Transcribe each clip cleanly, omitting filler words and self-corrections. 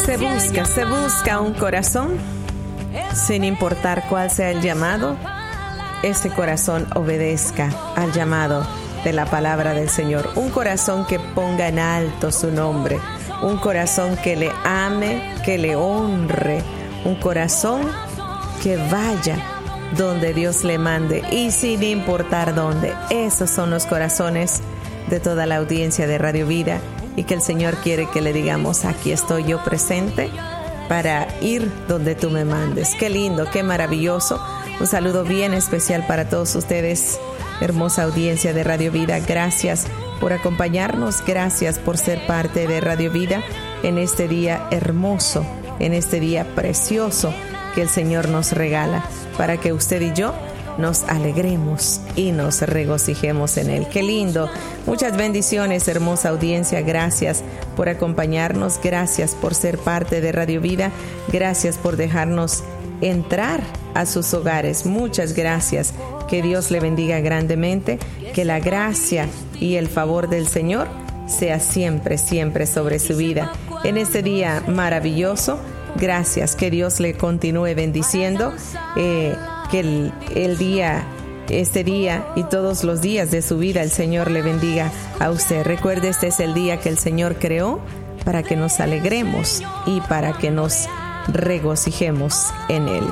Se busca un corazón, sin importar cuál sea el llamado, ese corazón obedezca al llamado de la palabra del Señor. Un corazón que ponga en alto su nombre, un corazón que le ame, que le honre, un corazón que vaya donde Dios le mande y sin importar dónde. Esos son los corazones de toda la audiencia de Radio Vida, y que el Señor quiere que le digamos: aquí estoy yo presente para ir donde tú me mandes. Qué lindo, qué maravilloso. Un saludo bien especial para todos ustedes, hermosa audiencia de Radio Vida. Gracias por acompañarnos, gracias por ser parte de Radio Vida en este día hermoso, en este día precioso que el Señor nos regala, para que usted y yo nos alegremos y nos regocijemos en Él. Qué lindo. Muchas bendiciones, hermosa audiencia. Gracias por acompañarnos. Gracias por ser parte de Radio Vida. Gracias por dejarnos entrar a sus hogares. Muchas gracias. Que Dios le bendiga grandemente. Que la gracia y el favor del Señor sea siempre, siempre sobre su vida. En este día maravilloso, gracias. Que Dios le continúe bendiciendo. Que este día y todos los días de su vida el Señor le bendiga a usted. Recuerde, este es el día que el Señor creó para que nos alegremos y para que nos regocijemos en Él.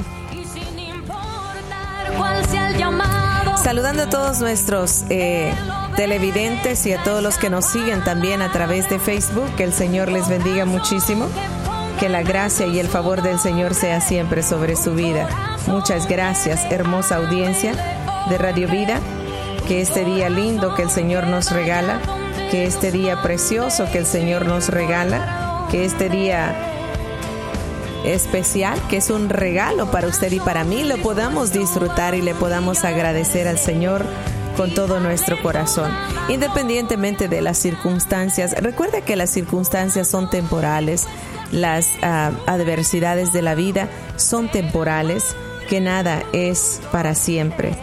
Saludando a todos nuestros televidentes y a todos los que nos siguen también a través de Facebook. Que el Señor les bendiga muchísimo. Que la gracia y el favor del Señor sea siempre sobre su vida. Muchas gracias, hermosa audiencia de Radio Vida. Que este día lindo que el Señor nos regala, que este día precioso que el Señor nos regala, que este día especial, que es un regalo para usted y para mí, lo podamos disfrutar y le podamos agradecer al Señor con todo nuestro corazón, independientemente de las circunstancias. Recuerda que las circunstancias son temporales, las adversidades de la vida son temporales, que nada es para siempre,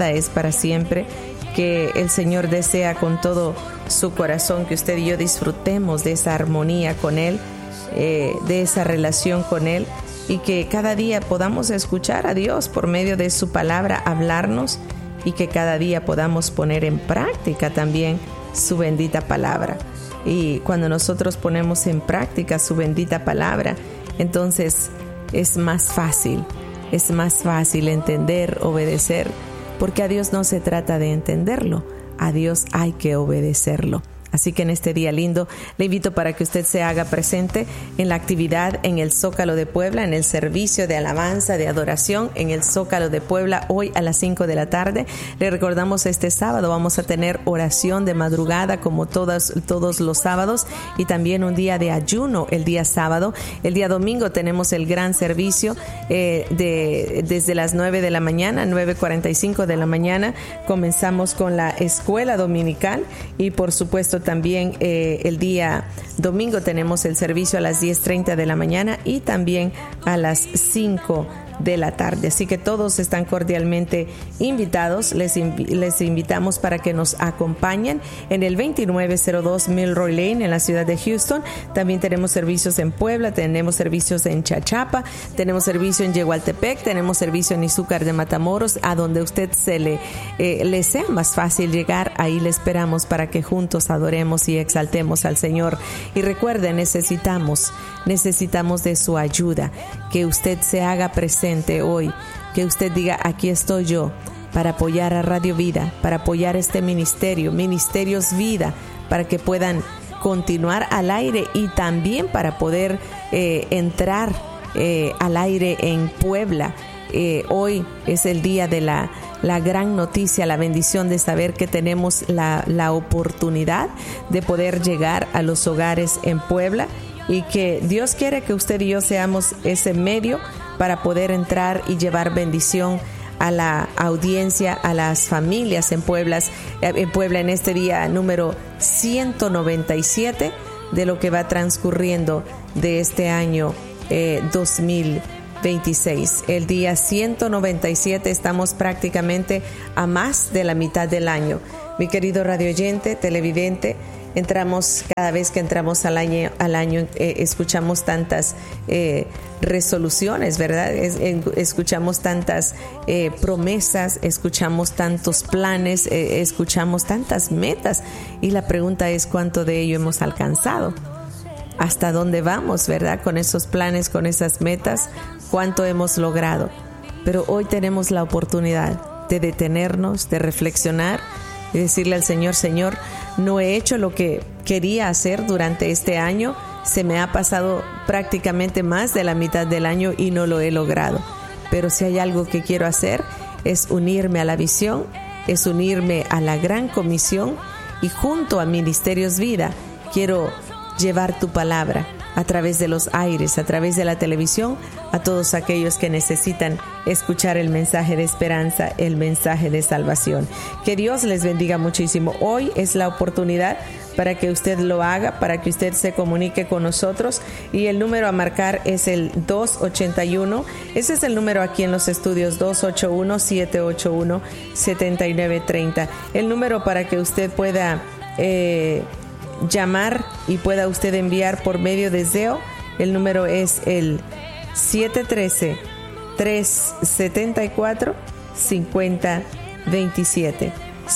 que el Señor desea con todo su corazón que usted y yo disfrutemos de esa armonía con Él, de esa relación con Él, y que cada día podamos escuchar a Dios por medio de su palabra hablarnos, y que cada día podamos poner en práctica también su bendita palabra. Y cuando nosotros ponemos en práctica su bendita palabra, entonces es más fácil entender, obedecer, porque a Dios no se trata de entenderlo, a Dios hay que obedecerlo. Así que en este día lindo le invito para que usted se haga presente en la actividad en el Zócalo de Puebla, en el servicio de alabanza, de adoración en el Zócalo de Puebla, hoy a las 5 de la tarde. Le recordamos, este sábado vamos a tener oración de madrugada como todos los sábados, y también un día de ayuno el día sábado. El día domingo tenemos el gran servicio desde las 9 de la mañana, 9:45 de la mañana. Comenzamos con la escuela dominical, y por supuesto también el día domingo tenemos el servicio a las 10:30 de la mañana y también a las 5 de la tarde. Así que todos están cordialmente invitados. Les invitamos para que nos acompañen en el 2902 Milroy Lane en la ciudad de Houston. También tenemos servicios en Puebla, tenemos servicios en Chachapa, tenemos servicio en Yehualtepec, tenemos servicio en Izúcar de Matamoros. A donde usted le sea más fácil llegar, ahí le esperamos para que juntos adoremos y exaltemos al Señor. Y recuerde, necesitamos de su ayuda, que usted se haga presente hoy, que usted diga: aquí estoy yo para apoyar a Radio Vida, para apoyar este ministerio, Ministerios Vida, para que puedan continuar al aire y también para poder entrar al aire en Puebla. Hoy es el día de la gran noticia, la bendición de saber que tenemos la oportunidad de poder llegar a los hogares en Puebla, y que Dios quiere que usted y yo seamos ese medio para poder entrar y llevar bendición a la audiencia, a las familias en Puebla en este día número 197 de lo que va transcurriendo de este año 2026. El día 197, estamos prácticamente a más de la mitad del año. Mi querido radioyente, televidente, cada vez que entramos al año escuchamos tantas resoluciones, ¿verdad? Escuchamos tantas promesas, escuchamos tantos planes, escuchamos tantas metas, y la pregunta es cuánto de ello hemos alcanzado, hasta dónde vamos, ¿verdad? Con esos planes, con esas metas, cuánto hemos logrado. Pero hoy tenemos la oportunidad de detenernos, de reflexionar y decirle al Señor: Señor, no he hecho lo que quería hacer durante este año, se me ha pasado prácticamente más de la mitad del año y no lo he logrado. Pero si hay algo que quiero hacer, es unirme a la visión, es unirme a la gran comisión, y junto a Ministerios Vida quiero llevar tu palabra a través de los aires, a través de la televisión, a todos aquellos que necesitan escuchar el mensaje de esperanza, el mensaje de salvación. Que Dios les bendiga muchísimo. Hoy es la oportunidad para que usted lo haga, para que usted se comunique con nosotros, y el número a marcar es el 281. Ese es el número aquí en los estudios, 281-781-7930. El número para que usted pueda llamar y pueda usted enviar por medio de Zelle. El número es el 713-374-5027.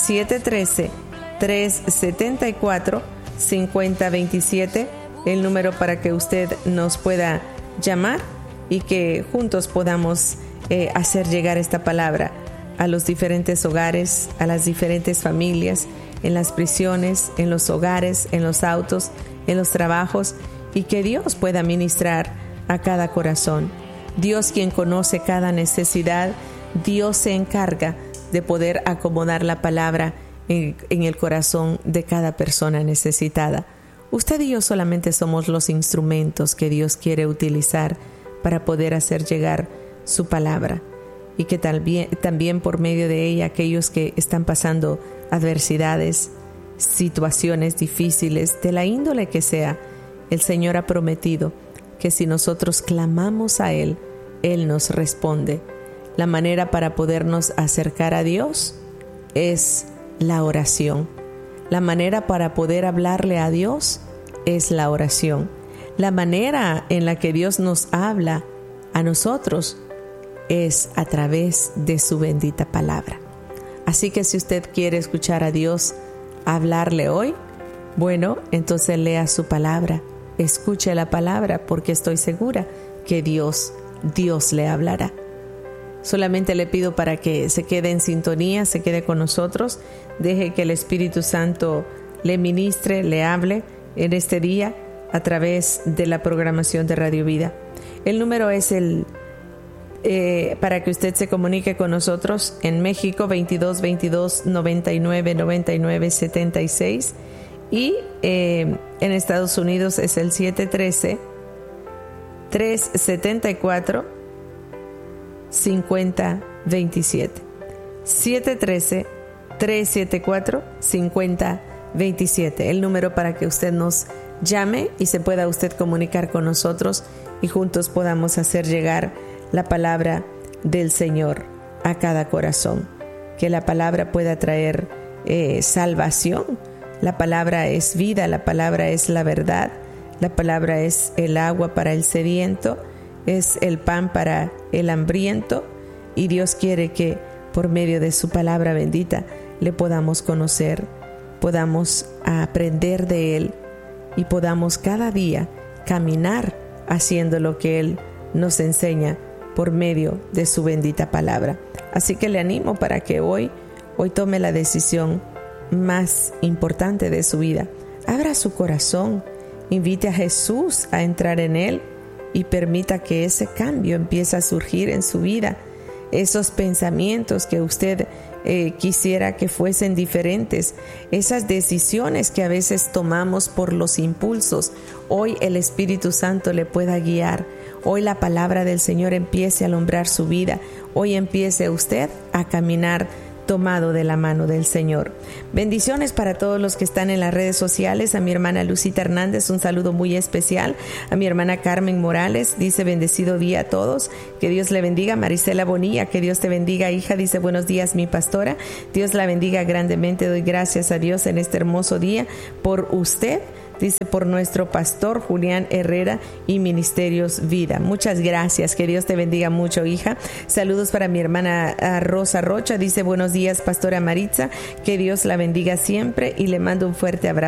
713-374-5027. El número para que usted nos pueda llamar y que juntos podamos hacer llegar esta palabra a los diferentes hogares, a las diferentes familias, en las prisiones, en los hogares, en los autos, en los trabajos, y que Dios pueda ministrar a cada corazón. Dios, quien conoce cada necesidad, Dios se encarga de poder acomodar la palabra en el corazón de cada persona necesitada. Usted y yo solamente somos los instrumentos que Dios quiere utilizar para poder hacer llegar su palabra, y que también por medio de ella aquellos que están pasando adversidades, situaciones difíciles, de la índole que sea, el Señor ha prometido que si nosotros clamamos a Él, Él nos responde. La manera para podernos acercar a Dios es la oración. La manera para poder hablarle a Dios es la oración. La manera en la que Dios nos habla a nosotros es a través de su bendita palabra. Así que si usted quiere escuchar a Dios hablarle hoy, bueno, entonces lea su palabra, escuche la palabra, porque estoy segura que Dios le hablará. Solamente le pido para que se quede en sintonía, se quede con nosotros, deje que el Espíritu Santo le ministre, le hable en este día a través de la programación de Radio Vida. El número es para que usted se comunique con nosotros en México, 22 22 99 99 76, y en Estados Unidos es el 713 374 5027. 713 374 5027. El número para que usted nos llame y se pueda usted comunicar con nosotros y juntos podamos hacer llegar la palabra del Señor a cada corazón. Que la palabra pueda traer salvación. La palabra es vida, la palabra es la verdad, la palabra es el agua para el sediento, es el pan para el hambriento, y Dios quiere que por medio de su palabra bendita le podamos conocer, podamos aprender de Él y podamos cada día caminar haciendo lo que Él nos enseña por medio de su bendita palabra. Así que le animo para que hoy tome la decisión más importante de su vida. Abra su corazón, invite a Jesús a entrar en él y permita que ese cambio empiece a surgir en su vida. Esos pensamientos que usted quisiera que fuesen diferentes, esas decisiones que a veces tomamos por los impulsos, hoy el Espíritu Santo le pueda guiar. Hoy la palabra del Señor empiece a alumbrar su vida. Hoy empiece usted a caminar tomado de la mano del Señor. Bendiciones para todos los que están en las redes sociales. A mi hermana Lucita Hernández, un saludo muy especial. A mi hermana Carmen Morales, dice bendecido día a todos. Que Dios le bendiga. Marisela Bonilla, que Dios te bendiga, hija. Dice buenos días, mi pastora. Dios la bendiga grandemente. Doy gracias a Dios en este hermoso día por usted. Dice por nuestro pastor Julián Herrera y Ministerios Vida. Muchas gracias, que Dios te bendiga mucho, hija. Saludos para mi hermana Rosa Rocha. Dice buenos días, pastora Maritza, que Dios la bendiga siempre y le mando un fuerte abrazo.